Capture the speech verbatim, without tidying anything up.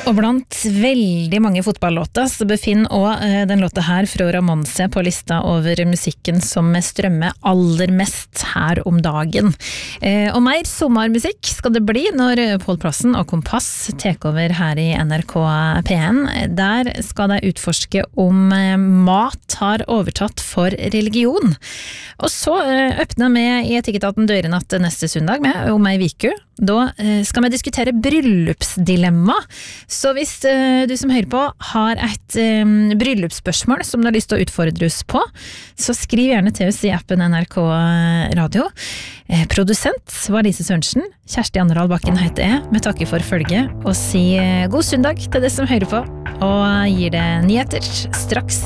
Og blant veldig mange fotballåter så befinner også den låta her fra Ramonse på lista over musikken som strømmer aller mest her om dagen. Og mer sommermusikk skal det bli når Pål Plassen og Kompass tek over her i N R K P en. Der skal de utforske om mat har overtatt for religion. Og så øppner vi i Etikketaten døren at neste søndag med om ei viku. Da skal vi diskutere bryllupsdilemma. Så hvis uh, du som hører på har et um, bryllupsspørsmål som du har lyst til å utfordre oss på, så skriv gjerne til oss i appen N R K Radio. Eh, produsent var Lise Sørensen, Kjersti Anderdal Bakken heter jeg. Vi takker for følge og sier god søndag til deg som hører på, og gir det nyheter straks